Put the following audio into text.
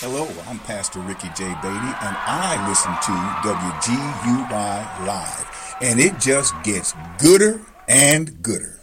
Hello, I'm Pastor Ricky J. Beatty, and I listen to WGUY Live, and it just gets gooder and gooder.